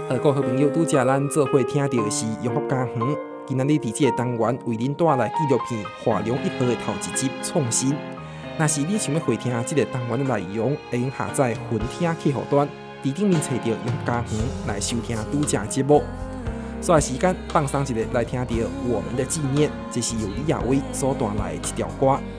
各位好朋友，拄则咱做伙听到的是永福家园。今仔日伫这个单元为您带来纪录片《华龙一号》的头一集创新。若是你想要回听这个单元的内容，会用下载云听客户端，伫顶面找到永福家园来收听拄则节目。所以时间放松一个来听到我们的纪念，这是由李亚威所带来的一条歌。